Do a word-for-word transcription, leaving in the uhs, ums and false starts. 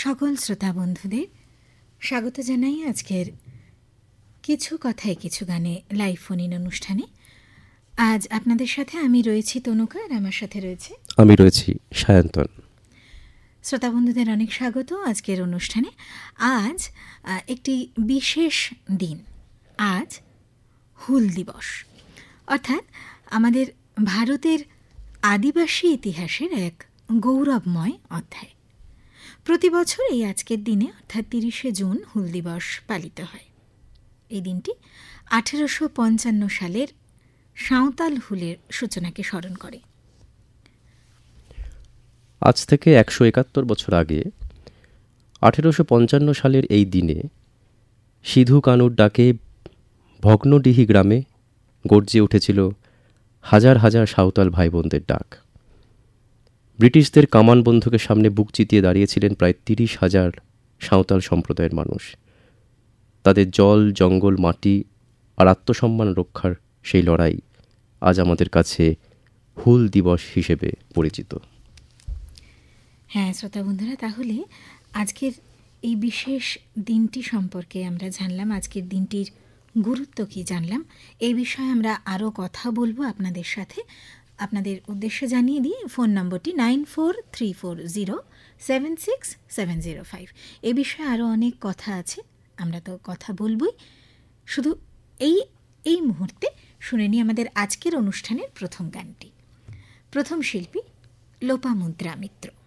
সকল শ্রোতা বন্ধুদের স্বাগত জানাই আজকের কিছু কথায় কিছু গানে লাইভ ফোন ইন অনুষ্ঠানে। আজ আপনাদের সাথে আমি রয়েছি তনুকা, আর আমার সাথে রয়েছে আমি রয়েছি সায়ন্তন। শ্রোতা বন্ধুদের অনেক স্বাগত আজকের অনুষ্ঠানে। আজ একটি বিশেষ দিন, আজ হুল দিবস, অর্থাৎ আমাদের ভারতের আদিবাসী ইতিহাসের এক গৌরবময় অধ্যায়। প্রতি বছর এই আজকের দিনে অর্থাৎ তিরিশে জুন হুল দিবস পালিত হয়। এই দিনটি আঠেরোশো পঞ্চান্ন সালের সাঁওতাল হুলের সূচনাকে স্মরণ করে। আজ থেকে একশো একাত্তর বছর আগে আঠেরোশো পঞ্চান্ন সালের এই দিনে সিধু কানুর ডাকে ভগ্নডিহি গ্রামে গর্জে উঠেছিল হাজার হাজার সাঁওতাল ভাই বোনদের ডাক। ব্রিটিশদের কামান বন্ধুকের সামনে বুক চিতিয়ে দাঁড়িয়েছিলেন প্রায় তিরিশ হাজার সাঁওতাল সম্প্রদায়ের মানুষ। তাদের জল, জঙ্গল, মাটি আর আত্মসম্মান রক্ষার সেই লড়াই আজ আমাদের কাছে হুল দিবস হিসেবে পরিচিত। হ্যাঁ শ্রোতা বন্ধুরা, তাহলে আজকের এই বিশেষ দিনটি সম্পর্কে আমরা জানলাম, আজকের দিনটির গুরুত্ব কী জানলাম। এই বিষয়ে আমরা আরও কথা বলবো আপনাদের সাথে। আপনাদের উদ্দেশ্যে জানিয়ে দিই, ফোন নম্বরটি nine four three four zero seven six seven zero five. এ বিষয়ে আরও অনেক কথা আছে, আমরা তো কথা বলবই। শুধু এই এই মুহূর্তে শুনে নিই আমাদের আজকের অনুষ্ঠানের প্রথম গানটি। প্রথম শিল্পী লোপামুদ্রা মিত্র।